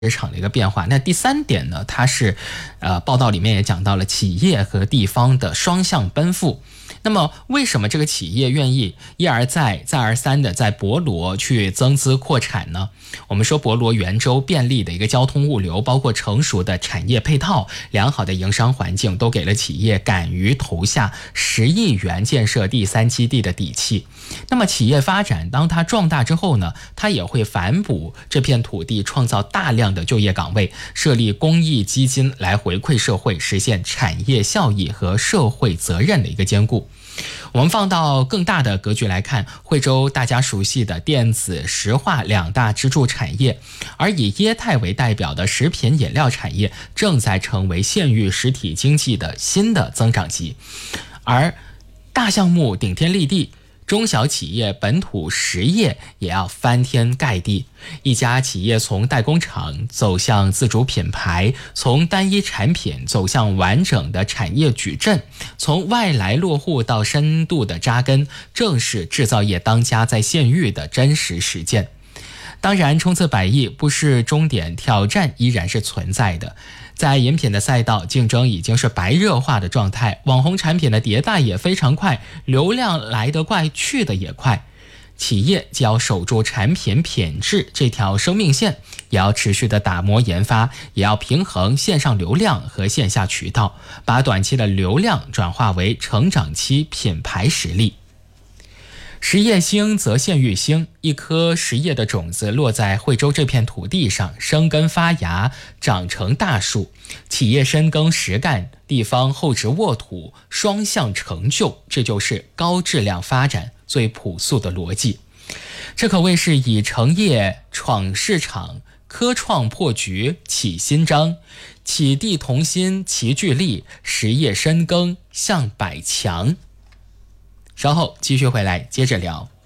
场的一个变化。那第三点呢，它是报道里面也讲到了企业和地方的双向奔赴。那么为什么这个企业愿意一而再再而三的在博罗去增资扩产呢？我们说博罗圆周便利的一个交通物流，包括成熟的产业配套，良好的营商环境，都给了企业敢于投下10亿元建设第3基地的底气。那么企业发展当它壮大之后呢，它也会反哺这片土地，创造大量的就业岗位，设立公益基金来回馈社会，实现产业效益和社会责任的一个兼顾。我们放到更大的格局来看，惠州大家熟悉的电子、石化2大支柱产业，而以椰菜为代表的食品饮料产业正在成为县域实体经济的新的增长极，而大项目顶天立地，中小企业本土实业也要翻天盖地。一家企业从代工厂走向自主品牌，从单一产品走向完整的产业矩阵，从外来落户到深度的扎根，正是制造业当家在县域的真实实践。当然，冲刺100亿不是终点，挑战依然是存在的。在饮品的赛道，竞争已经是白热化的状态，网红产品的迭代也非常快，流量来得快，去得也快。企业既要守住产品品质这条生命线，也要持续的打磨研发，也要平衡线上流量和线下渠道，把短期的流量转化为成长期品牌实力。实业兴则县域兴，一颗实业的种子落在惠州这片土地上，生根发芽，长成大树。企业深耕实干，地方厚植沃土，双向成就，这就是高质量发展最朴素的逻辑。这可谓是以成业闯市场，科创破局起新章，企地同心齐聚力，实业深耕向百强。稍后继续回来接着聊。